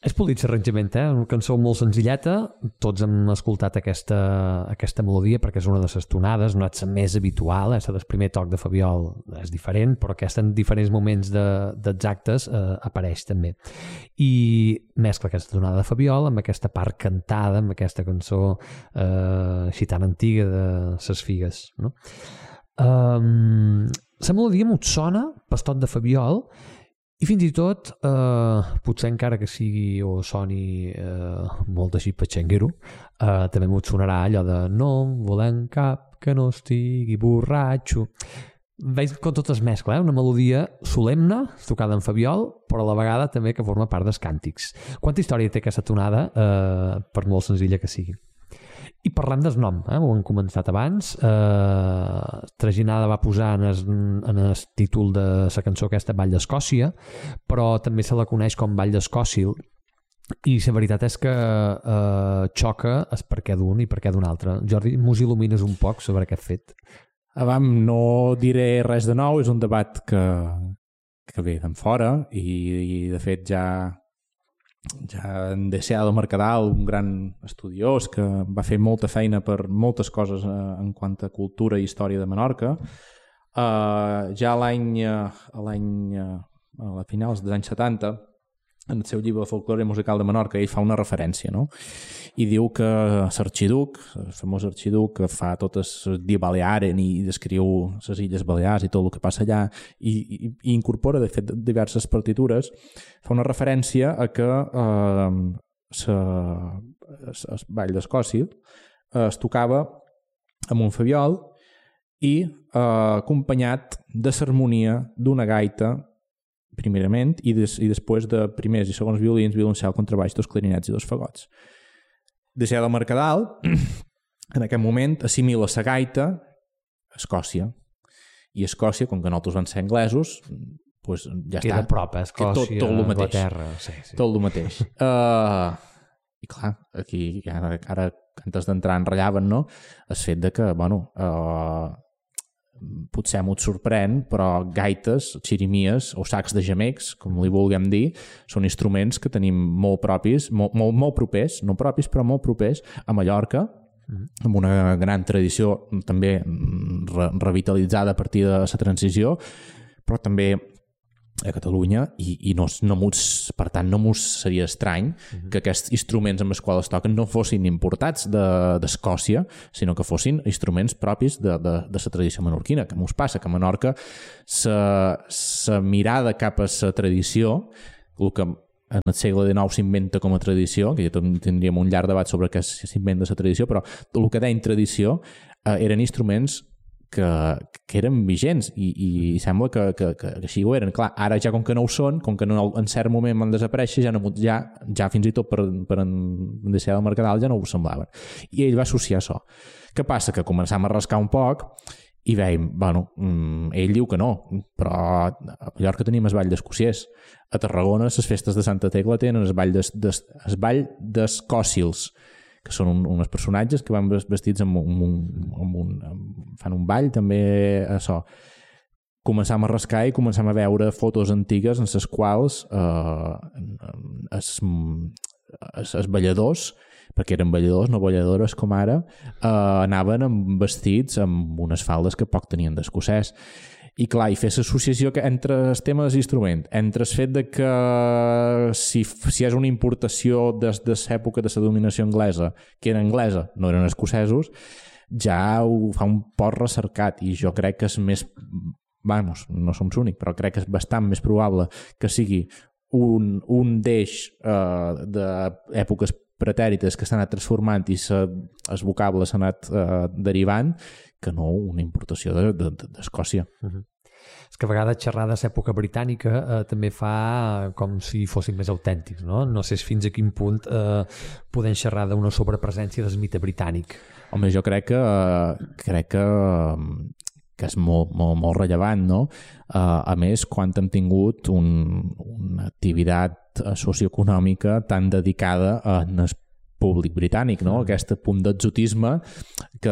És polit l'arranjament, una cançó molt senzilleta, tots hem escoltat aquesta melodia perquè és una de les tonades, no és la més habitual, la del primer toc de Fabiol és diferent, però aquesta en diferents moments dels actes apareix també. I mescla aquesta tonada de Fabiol amb aquesta part cantada, amb aquesta cançó així tan antiga de ses figues, no? La melodia m'ho sona, Pastot de Fabiol, i fins i tot, potser encara que sigui o soni molt així petxenguero, també m'ho sonarà allò de no volem cap que no estigui borratxo. Veig com tot es mescla, una melodia solemne, tocada en Fabiol, però a la vegada també que forma part dels càntics. Quanta història té aquesta tonada, per molt senzilla que sigui? I parlem del nom, ho hem començat abans. Traginada va posar en el títol de la cançó aquesta Vall d'Escòcia, però també se la coneix com Vall d'Escòcil, i la veritat és que xoca el perquè d'un i per què d'un altre. Jordi, mos il·lumines un poc sobre aquest fet? No diré res de nou, és un debat que ve d'en fora i de fet ja en Deseado Mercadal, un gran estudiós que va fer molta feina per moltes coses en quant a cultura i història de Menorca, ja a finals dels anys 70, en el seu llibre Folklore musical de Menorca, ell fa una referència, no? I diu que l'arxiduc, el famós arxiduc que fa totes les Dia Balearen i descriu les Illes Balears i tot el que passa allà i incorpora, de fet, diverses partitures, fa una referència a que el Ball d'Escòcia es tocava amb un Fabiol i acompanyat de l'harmonia d'una gaita primerament i després de primers i segons violins, violoncel, contrabaix, dos clarinets i dos fagots. Deseado Mercadal, en aquest moment, assimila la gaita a Escòcia. I Escòcia, com que nosaltres van ser anglesos, pues ja queda està. Queda prop, Escòcia, tot Anglaterra. Sí. Tot el mateix. I clar, aquí, ara antes d'entrar en rellaven, no? El fet de que, potser m'ho sorprèn, però gaites, xirimies o sacs de gemecs, com li vulguem dir, són instruments que tenim molt propis, molt propers, no propis, però molt propers a Mallorca, amb una gran tradició també revitalitzada a partir de la transició, però també a Catalunya i per tant no mos seria estrany que aquests instruments amb els quals es toquen no fossin importats d'Escòcia, sinó que fossin instruments propis de la tradició menorquina. Que mos passa que a Menorca la mirada cap a la tradició, el que en el segle XIX s'inventa com a tradició, que ja tindríem un llarg debat sobre què s'inventa la tradició, però el que deien tradició eren instruments que eren vigents i sembla que així ho eren. Clar, ara ja com que no ho són, com que en cert moment van desaparèixer, ja fins i tot per en Deseado del Mercadal ja no ho semblaven. I ell va associar això. Què passa? Que començàvem a rascar un poc i veiem, ell diu que no, però a Mallorca tenim el Ball d'Escociers. A Tarragona, les festes de Santa Tecla tenen el Ball d'Escòcils, que són uns personatges que van vestits fan un ball, també això. Començam a rascar i començam a veure fotos antigues en les quals els balladors, perquè eren balladors, no balladores com ara, anaven vestits amb unes faldes que poc tenien d'escocès. I clar, i fer l'associació entre el tema de l'instrument, entre el fet de que si és una importació de l'època de la dominació anglesa, que era anglesa, no eren escocesos, ja ho fa un poc recercat i jo crec que és més, no som l'únic, però crec que és bastant més probable que sigui un d'eix d'èpoques pretèrites que s'ha anat transformant i el vocable s'ha anat derivant que no una importació d'Escòcia. És que a vegades xerrar de l'època britànica també fa com si fossin més autèntics, no? No sé fins a quin punt podem xerrar d'una sobrepresència del mite britànic. Home, jo crec que és molt rellevant, no? A més, quan hem tingut una activitat socioeconòmica tan dedicada al públic britànic, no? Aquest punt d'exotisme que,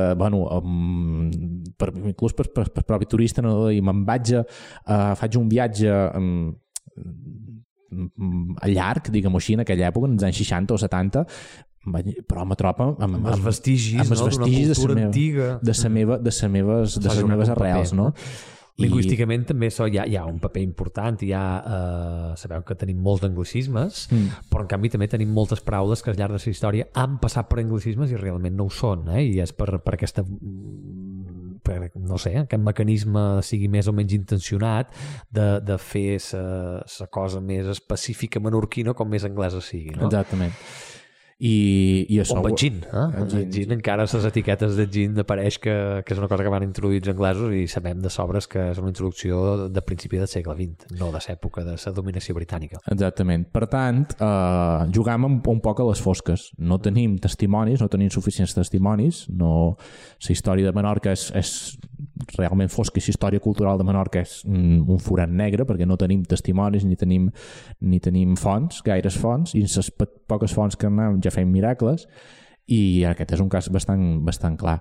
inclús per propi turista, no? I me'n vaig faig un viatge llarg, diguem-ho així, en aquella època, en els anys 60 o 70, però me trobo amb els vestigis, no? D'una cultura antiga. De les meves arrels, no? Lingüísticament també hi ha un paper important, sabeu que tenim molts anglicismes, però en canvi també tenim moltes paraules que al llarg de la història han passat per anglicismes i realment no ho són, i és per aquesta no sé, aquest mecanisme sigui més o menys intencionat de fer la cosa més específica menorquina com més anglesa sigui, no? Exactament. I això... O amb el gin, el gin encara les etiquetes de gin apareix que és una cosa que van introduir els anglesos i sabem de sobres que és una introducció de principi del segle XX, no de l'època de la dominació britànica. Exactament. Per tant, jugam un poc a les fosques. No tenim testimonis, no tenim suficients testimonis, la història de Menorca és realment fosca i la història cultural de Menorca és un forat negre perquè no tenim testimonis ni tenim fonts, gaires fonts, i les poques fonts que anem ja fem miracles, i aquest és un cas bastant clar.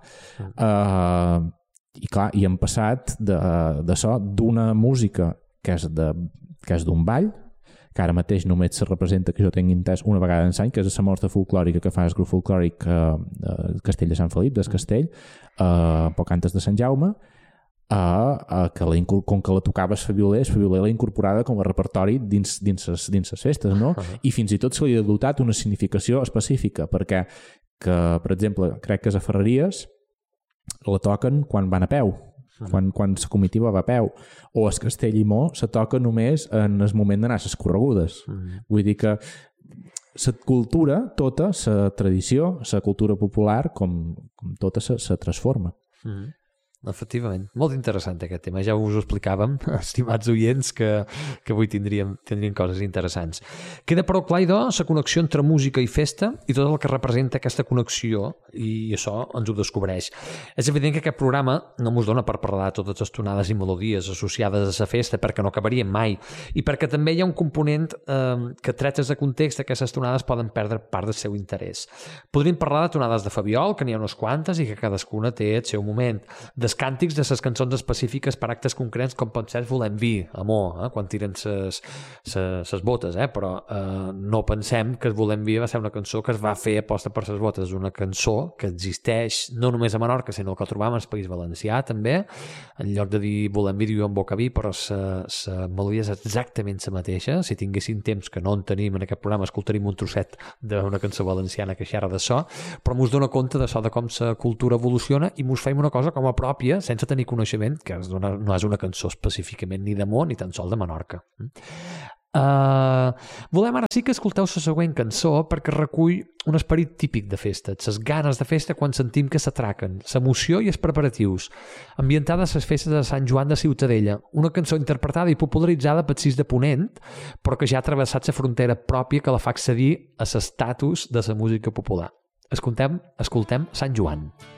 I clar, i hem passat d'una música que és d'un ball, que ara mateix només se representa, que jo tinc entès, una vegada en l'any, que és la mostra folclòrica que fa el grup folclòric Castell de Sant Felip, del Castell, poc antes de Sant Jaume, que com que la tocava el Fabioler l'ha incorporada com a repertori dins les festes, no? I fins i tot se li ha dotat una significació específica, perquè, per exemple, crec que a Ferreries la toquen quan van a peu, quan la comitiva va a peu, o a Castell i Mo se toca només en el moment d'anar a les corregudes. Vull dir que la cultura, tota, la tradició, la cultura popular, com tota, se transforma. Efectivament, molt interessant aquest tema, ja us ho explicàvem, estimats oients, que avui tindrien coses interessants. Queda prou clar, doncs, la connexió entre música i festa i tot el que representa aquesta connexió, i això ens ho descobreix. És evident que aquest programa no ens dona per parlar de totes les tonades i melodies associades a la festa, perquè no acabaríem mai, i perquè també hi ha un component que, tretes de context, aquestes tonades poden perdre part del seu interès. Podríem parlar de tonades de Fabiol, que n'hi ha unes quantes i que cadascuna té el seu moment, dels càntics de les cançons específiques per actes concrets, com pot ser Volem vi, amor, quan tiren ses botes, però no pensem que Volem vi va ser una cançó que es va fer aposta per ses botes, una cançó que existeix no només a Menorca, sinó que el trobam al País Valencià també, en lloc de dir Volem vi, diu en boca vi, però la melodia és exactament la mateixa. Si tinguéssim temps, que no en tenim en aquest programa, escoltaríem un trosset d'una cançó valenciana que xerra d'això, però mos dona compte d'això, de com la cultura evoluciona, i mos feim una cosa com a pròpia, sense tenir coneixement, que no és una cançó específicament ni de Món ni tan sol de Menorca. Volem ara sí que escolteu la següent cançó, perquè recull un esperit típic de festa, les ganes de festa quan sentim que s'atraquen, l'emoció i els preparatius, ambientada a les festes de Sant Joan de Ciutadella, una cançó interpretada i popularitzada per Cis de Ponent, però que ja ha travessat la frontera pròpia que la fa accedir a l'estatus de la música popular. Escoltem Sant Joan.